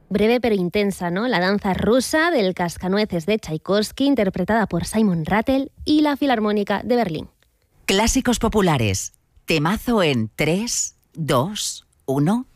Breve pero intensa, ¿no? La danza rusa del Cascanueces de Tchaikovsky, interpretada por Simon Rattle y la Filarmónica de Berlín. Clásicos populares. Temazo en 3, 2, 1...